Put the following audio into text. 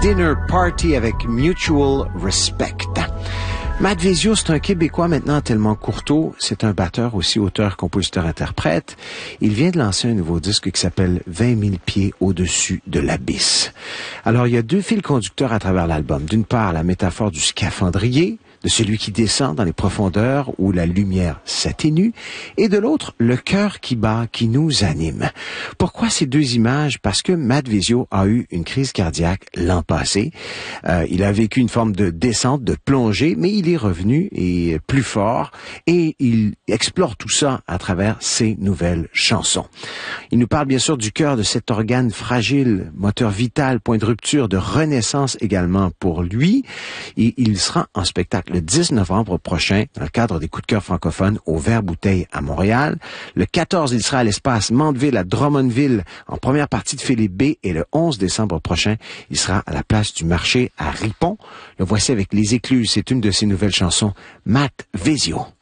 Dinner Party avec Mutual Respect. Matt Vezio, c'est un Québécois maintenant tellement courteau. C'est un batteur, aussi auteur, compositeur, interprète. Il vient de lancer un nouveau disque qui s'appelle 20 000 pieds au-dessus de l'abysse. Alors, il y a deux fils conducteurs à travers l'album. D'une part, la métaphore du scaphandrier, de celui qui descend dans les profondeurs où la lumière s'atténue, et de l'autre, le cœur qui bat, qui nous anime. Pourquoi ces deux images? Parce que Matt Vezio a eu une crise cardiaque l'an passé. Il a vécu une forme de descente, de plongée, mais il est revenu et plus fort, et il explore tout ça à travers ses nouvelles chansons. Il nous parle bien sûr du cœur, de cet organe fragile, moteur vital, point de rupture, de renaissance également pour lui, et il sera en spectacle le 10 novembre prochain, dans le cadre des Coups de cœur francophones au Vert-Bouteille à Montréal. Le 14, il sera à l'espace Mandeville à Drummondville, en première partie de Philippe B. Et le 11 décembre prochain, il sera à la place du marché à Ripon. Le voici avec Les Écluses. C'est une de ses nouvelles chansons, Matt Vezio.